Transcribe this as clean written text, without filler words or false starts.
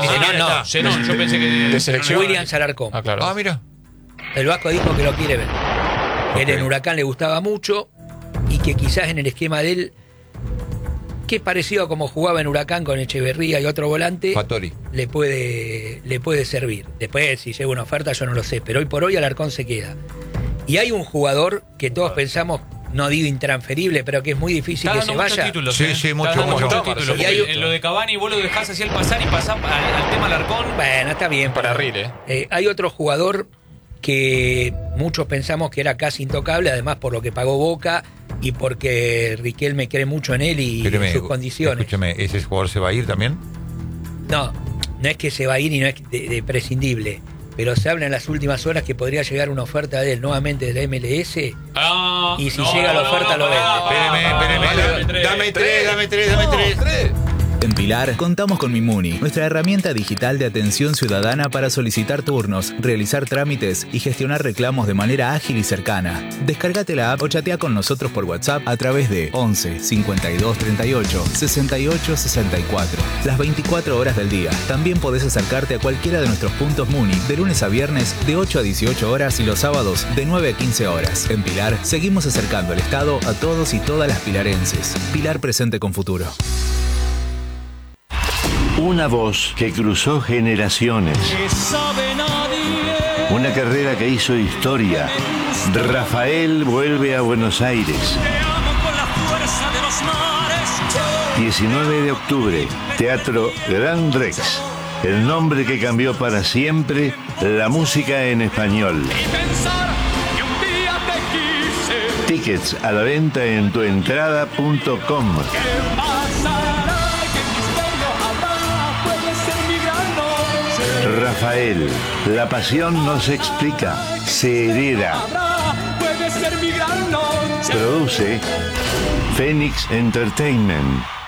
Zenón, yo pensé que... ¿De selección? William Alarcón. Ah, claro. Ah, mira. El Vasco dijo que lo quiere ver. Ok. Que en Huracán le gustaba mucho y que quizás en el esquema de él, que es parecido a como jugaba en Huracán con Echeverría y otro volante, Fattori. le puede servir. Después, si llega una oferta, yo no lo sé. Pero hoy por hoy Alarcón se queda. Y hay un jugador que todos pensamos, no digo intransferible, pero que es muy difícil Está que dando se muchos vaya. títulos, Sí, sí, mucho, Está dando mucho. muchos títulos. Y hay- En lo de Cavani vos lo dejás así al pasar y pasás al tema Alarcón. Bueno, está bien. Para pero, Rile. hay otro jugador que muchos pensamos que era casi intocable, además por lo que pagó Boca y porque Riquelme cree mucho en él y Espéreme, en sus condiciones. Escúchame, ¿ese jugador se va a ir también? No es que se va a ir y no es de prescindible, pero se habla en las últimas horas que podría llegar una oferta de él nuevamente de la MLS y si llega la oferta lo vende. Dame tres. En Pilar contamos con Mimuni, nuestra herramienta digital de atención ciudadana para solicitar turnos, realizar trámites y gestionar reclamos de manera ágil y cercana. Descárgate la app o chatea con nosotros por WhatsApp a través de 11 52 38 68 64. Las 24 horas del día. También podés acercarte a cualquiera de nuestros puntos Muni de lunes a viernes de 8 a 18 horas y los sábados de 9 a 15 horas. En Pilar seguimos acercando el Estado a todos y todas las pilarenses. Pilar presente con futuro. Una voz que cruzó generaciones. Una carrera que hizo historia. Rafael vuelve a Buenos Aires. 19 de octubre, Teatro Gran Rex. El nombre que cambió para siempre la música en español. Tickets a la venta en tuentrada.com. Rafael, la pasión no se explica, se hereda. Produce Phoenix Entertainment.